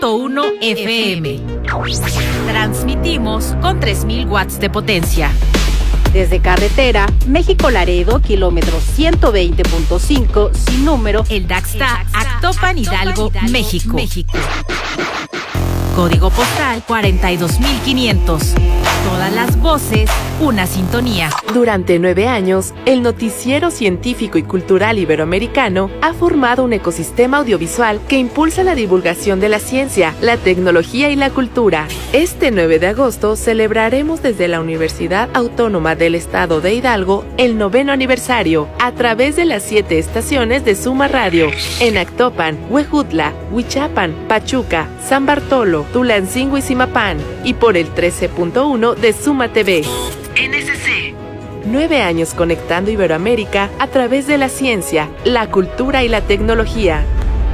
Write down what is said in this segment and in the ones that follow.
90.1 FM. Transmitimos con 3,000 watts de potencia. Desde carretera, México-Laredo, kilómetro 120.5, sin número, El Daxta, Actopan, Hidalgo, México. Código postal 42,500. Todas las voces, una sintonía. Durante 9 años, el noticiero científico y cultural iberoamericano ha formado un ecosistema audiovisual que impulsa la divulgación de la ciencia, la tecnología y la cultura. Este 9 de agosto celebraremos desde la Universidad Autónoma del Estado de Hidalgo el 9º aniversario a través de las 7 estaciones de Suma Radio en Actopan, Huejutla, Huichapan, Pachuca, San Bartolo, Tulancingo y Zimapán, y por el 13.1 de Suma TV. NSC. 9 años conectando Iberoamérica a través de la ciencia, la cultura y la tecnología.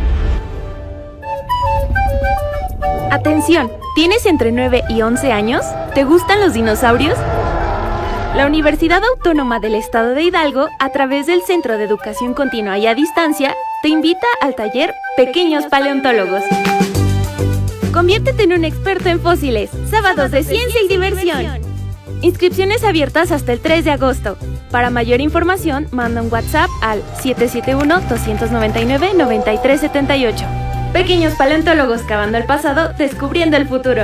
Atención, ¿tienes entre 9 y 11 años? ¿Te gustan los dinosaurios? La Universidad Autónoma del Estado de Hidalgo, a través del Centro de Educación Continua y a Distancia, te invita al taller Pequeños Paleontólogos. Conviértete en un experto en fósiles. Sábados de ciencia y diversión. Inscripciones abiertas hasta el 3 de agosto. Para mayor información, manda un WhatsApp al 771-299-9378. Pequeños paleontólogos cavando el pasado, descubriendo el futuro.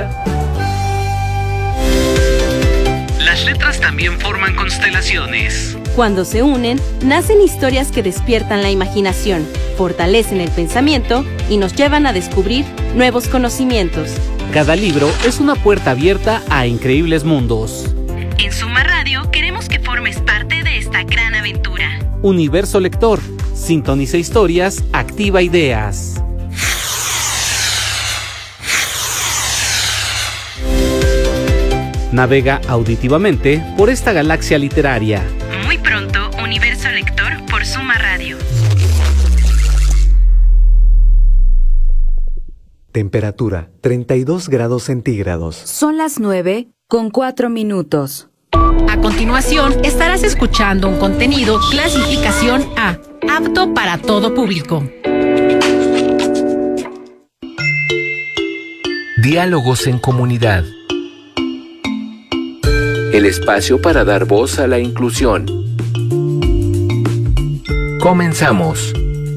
Las letras también forman constelaciones. Cuando se unen, nacen historias que despiertan la imaginación, fortalecen el pensamiento y nos llevan a descubrir nuevos conocimientos. Cada libro es una puerta abierta a increíbles mundos. En Suma Radio queremos que formes parte de esta gran aventura. Universo Lector. Sintoniza historias, activa ideas. Navega auditivamente por esta galaxia literaria. Muy pronto, Universo Lector por Suma Radio. Temperatura 32 grados centígrados. Son las 9:04. A continuación, estarás escuchando un contenido clasificación A, apto para todo público. Diálogos en comunidad. El espacio para dar voz a la inclusión. Comenzamos.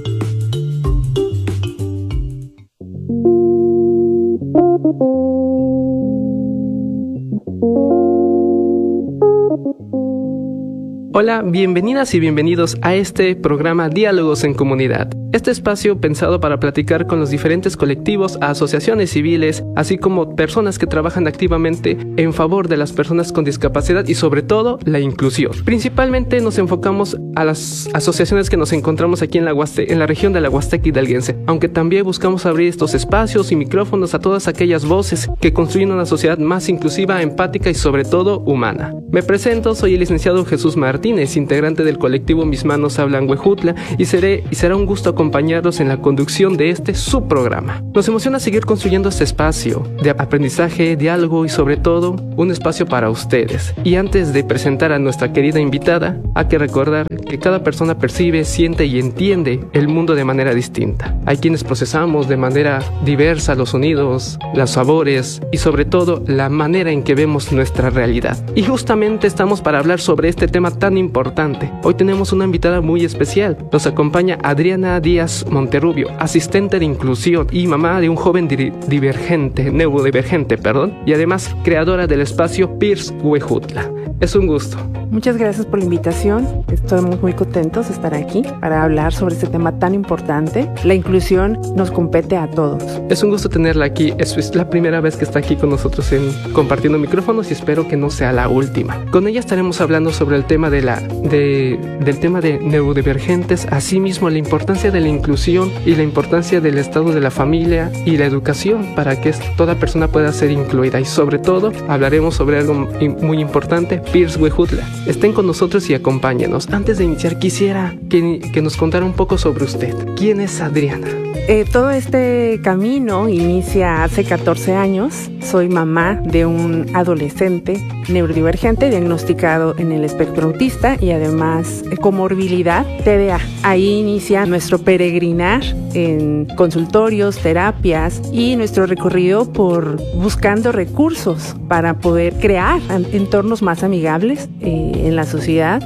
Hola, bienvenidas y bienvenidos a este programa Diálogos en Comunidad. Este espacio pensado para platicar con los diferentes colectivos, asociaciones civiles, así como personas que trabajan activamente en favor de las personas con discapacidad y sobre todo la inclusión. Principalmente nos enfocamos a las asociaciones que nos encontramos aquí en la región de la Huasteca hidalguense, aunque también buscamos abrir estos espacios y micrófonos a todas aquellas voces que construyen una sociedad más inclusiva, empática y sobre todo humana. Me presento, soy el licenciado Jesús Martínez, integrante del colectivo Mis Manos Hablan Huejutla, y será un gusto acompañarlos en la conducción de este subprograma. Nos emociona seguir construyendo este espacio de aprendizaje, diálogo y sobre todo un espacio para ustedes. Y antes de presentar a nuestra querida invitada, hay que recordar que cada persona percibe, siente y entiende el mundo de manera distinta. Hay quienes procesamos de manera diversa los sonidos, los sabores y sobre todo la manera en que vemos nuestra realidad. Y justamente estamos para hablar sobre este tema tan importante. Hoy tenemos una invitada muy especial. Nos acompaña Adriana Díaz Monterrubio, asistente de inclusión y mamá de un joven neurodivergente, y además creadora del espacio Pierce Huejutla. Es un gusto. Muchas gracias por la invitación. Estamos muy contentos de estar aquí para hablar sobre este tema tan importante. La inclusión nos compete a todos. Es un gusto tenerla aquí. Es la primera vez que está aquí con nosotros compartiendo micrófonos y espero que no sea la última. Con ella estaremos hablando sobre el tema del tema de neurodivergentes, asimismo la importancia de la inclusión y la importancia del estado de la familia y la educación para que toda persona pueda ser incluida, y sobre todo hablaremos sobre algo muy importante, Pierce Huejutla. Estén con nosotros y acompáñenos. Antes de iniciar quisiera que nos contara un poco sobre usted. ¿Quién es Adriana? Todo este camino inicia hace 14 años. Soy mamá de un adolescente neurodivergente diagnosticado en el espectro autista y además comorbilidad TDA. Ahí inicia nuestro peregrinar en consultorios, terapias y nuestro recorrido por buscando recursos para poder crear entornos más amigables en la sociedad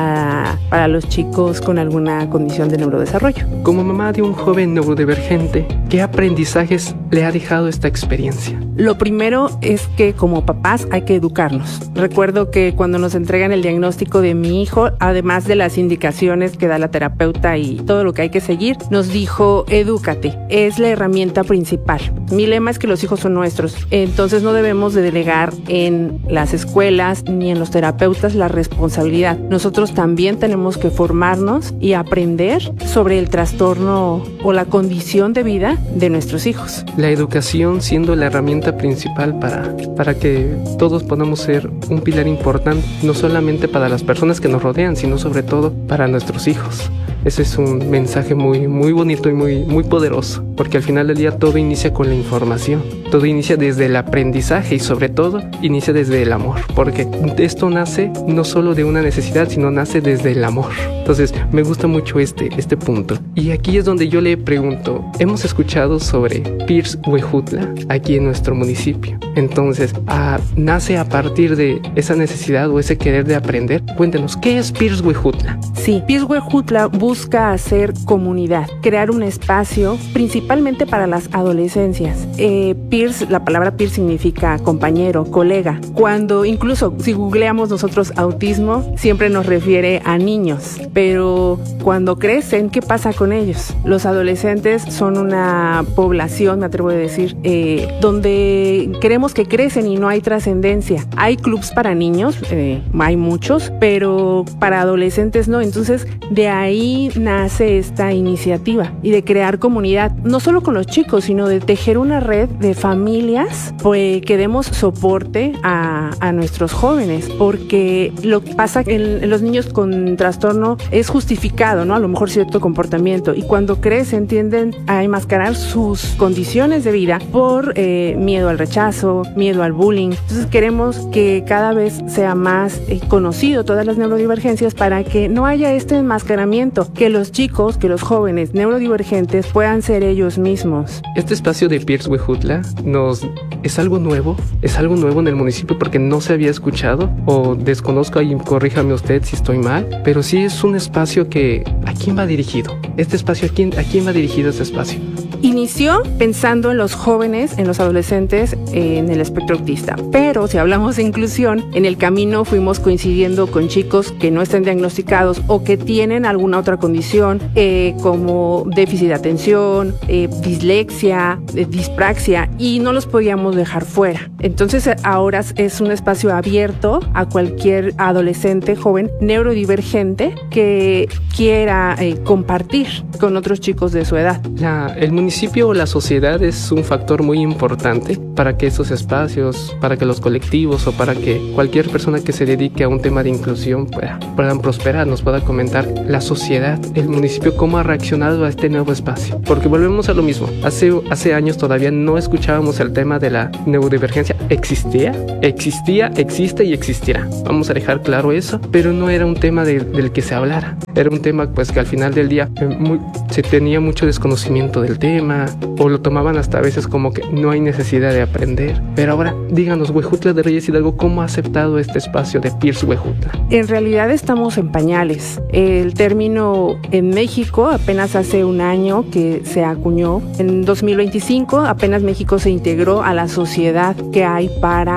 para los chicos con alguna condición de neurodesarrollo. Como mamá de un joven neurodivergente, ¿qué aprendizajes le ha dejado esta experiencia? Lo primero es que como papás hay que educarnos. Recuerdo que cuando nos entregan el diagnóstico de mi hijo, además de las indicaciones que da la terapeuta y todo lo que hay que seguir, nos dijo, edúcate, es la herramienta principal. Mi lema es que los hijos son nuestros, entonces no debemos de delegar en las escuelas ni en los terapeutas la responsabilidad. Nosotros también tenemos que formarnos y aprender sobre el trastorno o la condición de vida de nuestros hijos. La educación siendo la herramienta principal para que todos podamos ser un pilar importante, no solamente para las personas que nos rodean, sino sobre todo para nuestros hijos. Ese es un mensaje muy, muy bonito y muy poderoso, porque al final del día todo inicia con la información, todo inicia desde el aprendizaje y sobre todo inicia desde el amor, porque esto nace no solo de una necesidad, sino nace desde el amor. Entonces me gusta mucho este punto. Y aquí es donde yo le pregunto, hemos escuchado sobre PIRS Huejutla aquí en nuestro municipio. Entonces, nace a partir de esa necesidad o ese querer de aprender. Cuéntenos, ¿qué es PIRS Huejutla? Sí, PIRS Huejutla busca hacer comunidad, crear un espacio principalmente para las adolescencias. PIRS, la palabra PIRS significa compañero, colega. Cuando incluso si googleamos nosotros autismo, siempre nos refiere a niños. Pero cuando crecen, ¿qué pasa con ellos? Los adolescentes son una población, me atrevo a decir, donde queremos que crecen y no hay trascendencia. Hay clubs para niños, hay muchos, pero para adolescentes no. Entonces, de ahí nace esta iniciativa y de crear comunidad, no solo con los chicos, sino de tejer una red de familias que demos soporte a nuestros jóvenes, porque lo que pasa en los niños con trastorno es justificado, ¿no? A lo mejor cierto comportamiento, y cuando crecen tienden a enmascarar sus condiciones de vida por miedo al rechazo, miedo al bullying. Entonces queremos que cada vez sea más conocido todas las neurodivergencias para que no haya este enmascaramiento, que los chicos, que los jóvenes neurodivergentes puedan ser ellos mismos. Este espacio de PIRS Huejutla es algo nuevo en el municipio porque no se había escuchado, o desconozco, ahí corríjame usted si estoy mal, pero sí es un espacio que, ¿a quién va dirigido? Este espacio, ¿a quién va dirigido este espacio? Inició pensando en los jóvenes, en los adolescentes, en el espectro autista. Pero si hablamos de inclusión, en el camino fuimos coincidiendo con chicos que no estén diagnosticados o que tienen alguna otra condición, como déficit de atención, dislexia, dispraxia, y no los podíamos dejar fuera. Entonces ahora es un espacio abierto a cualquier adolescente, joven, neurodivergente que quiera compartir con otros chicos de su edad. El municipio o la sociedad es un factor muy importante para que estos espacios, para que los colectivos o para que cualquier persona que se dedique a un tema de inclusión puedan prosperar, nos pueda comentar la sociedad, el municipio, cómo ha reaccionado a este nuevo espacio. Porque volvemos a lo mismo, hace años todavía no escuchábamos el tema de la neurodivergencia. Existía, existe y existirá. Vamos a dejar claro eso, pero no era un tema del que se hablara. Era un tema pues que al final del día se tenía mucho desconocimiento del tema, o lo tomaban hasta a veces como que no hay necesidad de aprender. Pero ahora, díganos, Huejutla de Reyes Hidalgo, ¿cómo ha aceptado este espacio de PIRS Huejutla? En realidad estamos en pañales. El término en México apenas hace un año que se acuñó. En 2025 apenas México se integró a la sociedad que hay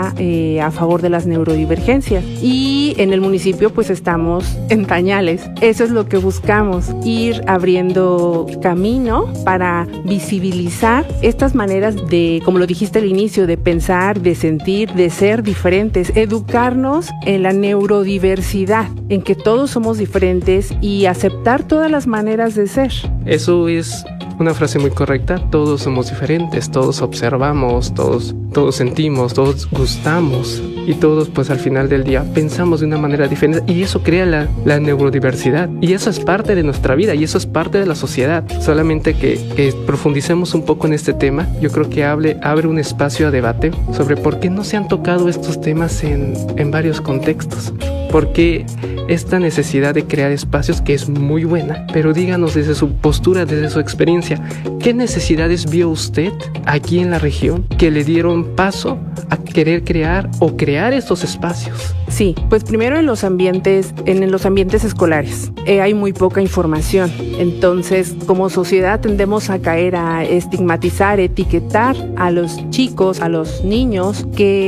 a favor de las neurodivergencias. Y en el municipio pues estamos en pañales. Eso es lo que buscamos, ir abriendo camino para visibilizar estas maneras de, como lo dijiste al inicio, de pensar, de sentir, de ser diferentes, educarnos en la neurodiversidad, en que todos somos diferentes y aceptar todas las maneras de ser. Eso es una frase muy correcta, todos somos diferentes, todos observamos, todos sentimos, todos gustamos y todos pues al final del día pensamos de una manera diferente y eso crea la neurodiversidad y eso es parte de nuestra vida y eso es parte de la sociedad. Solamente que profundicemos un poco en este tema, yo creo que abre un espacio a debate sobre por qué no se han tocado estos temas en varios contextos. ¿Por qué esta necesidad de crear espacios que es muy buena? Pero díganos desde su postura, desde su experiencia, ¿qué necesidades vio usted aquí en la región que le dieron paso a querer crear estos espacios? Sí, pues primero en los ambientes escolares hay muy poca información. Entonces, como sociedad tendemos a caer a estigmatizar, etiquetar a los chicos, a los niños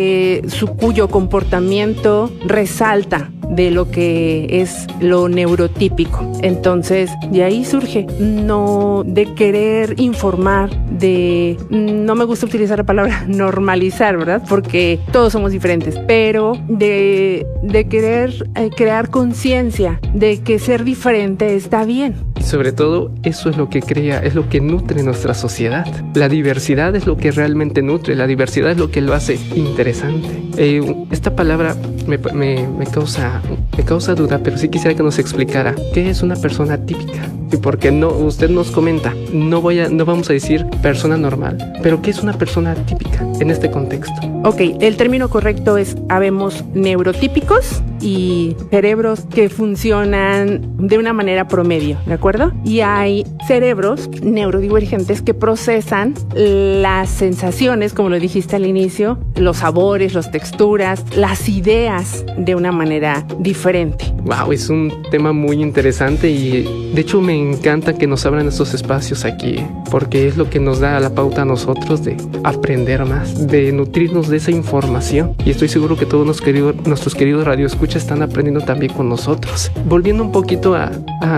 cuyo comportamiento resalta de lo que es lo neurotípico. Entonces, de ahí surge, no de querer informar, no me gusta utilizar la palabra normalizar, ¿verdad? Porque todos somos diferentes, pero de querer crear conciencia de que ser diferente está bien. Sobre todo, eso es lo que crea, es lo que nutre nuestra sociedad. La diversidad es lo que realmente nutre, la diversidad es lo que lo hace interesante. Esta palabra me causa duda, pero sí quisiera que nos explicara qué es una persona típica. Y porque usted nos comenta, no vamos a decir persona normal, pero ¿qué es una persona típica en este contexto? Ok, el término correcto es, habemos neurotípicos y cerebros que funcionan de una manera promedio, ¿de acuerdo? Y hay cerebros neurodivergentes que procesan las sensaciones, como lo dijiste al inicio, los sabores, las texturas, las ideas de una manera diferente. Wow, es un tema muy interesante y de hecho me encanta que nos abran estos espacios aquí, porque es lo que nos da la pauta a nosotros de aprender más, de nutrirnos de esa información. Y estoy seguro que todos nuestros queridos radioescuchas están aprendiendo también con nosotros. Volviendo un poquito a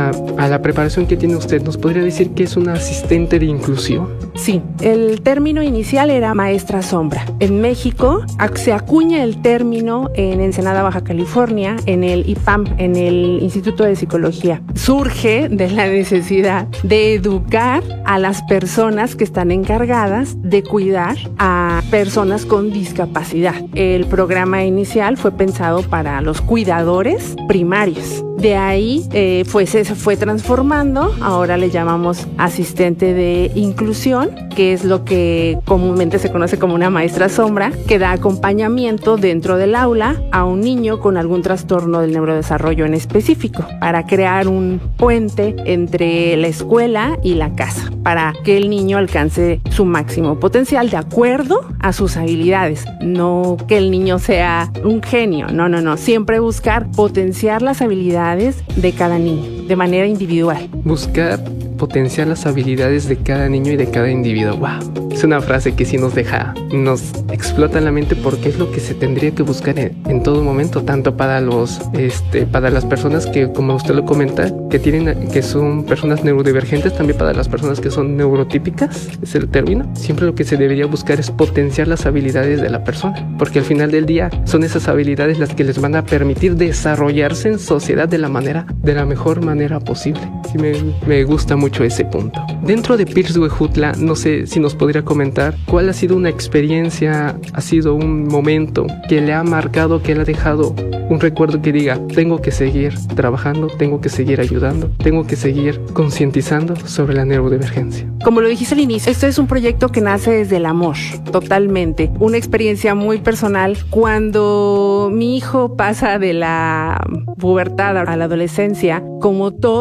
la preparación que tiene usted, ¿nos podría decir que es una asistente de inclusión? Sí, el término inicial era maestra sombra. En México se acuña el término en Ensenada, Baja California, en el IPAM, en el Instituto de Psicología. Surge de la necesidad de educar a las personas que están encargadas de cuidar a personas con discapacidad. El programa inicial fue pensado para los cuidadores primarios. De ahí se fue transformando, ahora le llamamos asistente de inclusión, que es lo que comúnmente se conoce como una maestra sombra, que da acompañamiento dentro del aula a un niño con algún trastorno del neurodesarrollo en específico, para crear un puente entre la escuela y la casa, para que el niño alcance su máximo potencial de acuerdo a sus habilidades. No que el niño sea un genio, no, siempre buscar potenciar las habilidades de cada niño, de manera individual. Buscar potenciar las habilidades de cada niño y de cada individuo. ¡Wow! Es una frase que sí nos explota en la mente porque es lo que se tendría que buscar en todo momento, tanto para las personas que, como usted lo comenta, que son personas neurodivergentes, también para las personas que son neurotípicas, es el término. Siempre lo que se debería buscar es potenciar las habilidades de la persona, porque al final del día son esas habilidades las que les van a permitir desarrollarse en sociedad de la mejor manera posible. Sí, me gusta mucho ese punto. Dentro de Pierce Huejutla, no sé si nos podría comentar cuál ha sido una experiencia, ha sido un momento que le ha marcado, que le ha dejado un recuerdo que diga, tengo que seguir trabajando, tengo que seguir ayudando, tengo que seguir concientizando sobre la neurodivergencia. Como lo dijiste al inicio, esto es un proyecto que nace desde el amor, totalmente. Una experiencia muy personal. Cuando mi hijo pasa de la pubertad a la adolescencia, como todo